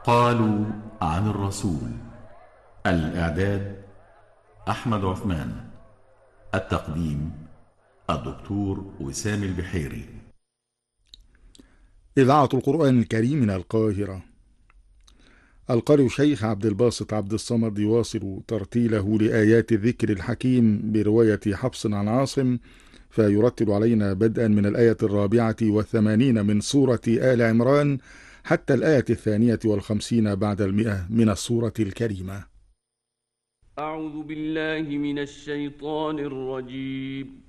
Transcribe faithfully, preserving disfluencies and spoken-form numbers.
قالوا عن الرسول. الإعداد أحمد عثمان. التقديم الدكتور وسام البحيري. إذاعة القرآن الكريم من القاهرة. القارئ الشيخ عبد الباسط عبد الصمد يواصل ترتيله لآيات الذكر الحكيم برواية حفص عن عاصم، فيرتل علينا بدءا من الآية الرابعة والثمانين من سورة آل عمران حتى الآية الثانية والخمسين بعد المئة من السورة الكريمة. أعوذ بالله من الشيطان الرجيم.